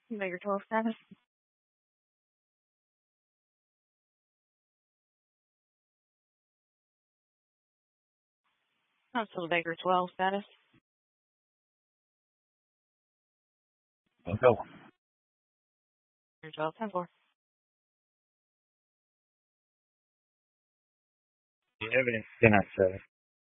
Vega 12 status. Still Vega 12 status. Go. Vega 12 10-4. The evidence cannot show.